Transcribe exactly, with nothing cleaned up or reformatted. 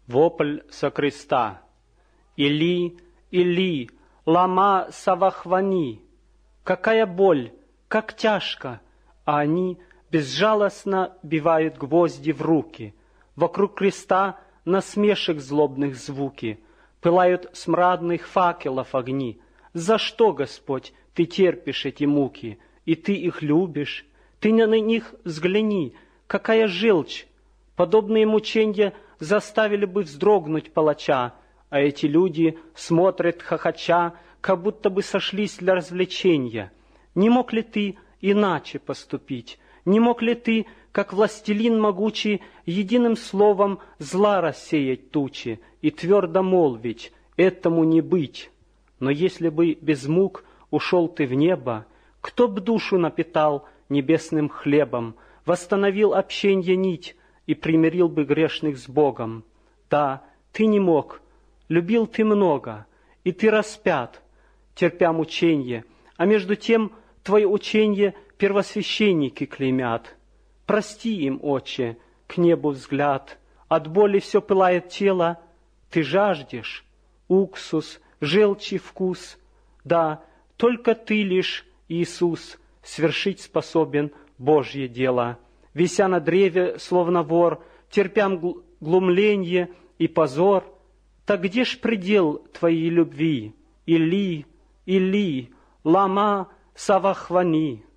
Вопль со креста. Или, Или, лама савахвани. Какая боль, как тяжко, а они безжалостно бивают гвозди в руки. Вокруг креста насмешек злобных звуки, пылают смрадных факелов огни. За что, Господь, Ты терпишь эти муки, и Ты их любишь? Ты на них взгляни, какая желчь! Подобные мученья заставили бы вздрогнуть палача, а эти люди смотрят хохоча, как будто бы сошлись для развлечения. Не мог ли Ты иначе поступить? Не мог ли Ты, как властелин могучий, единым словом зла рассеять тучи и твердо молвить: этому не быть? Но если бы без мук ушел Ты в небо, кто б душу напитал небесным хлебом, восстановил общенье нить и примирил бы грешных с Богом? Да, Ты не мог, любил Ты много, и Ты распят, терпя мученье, а между тем Твое ученье первосвященники клеймят. Прости им, Отче, к небу взгляд, от боли все пылает тело, Ты жаждешь, уксус, желчи вкус. Да, только Ты лишь, Иисус, свершить способен Божье дело. Вися на древе, словно вор, терпя глумленье и позор, так где ж предел Твоей любви? Или, Или, лама савахвани.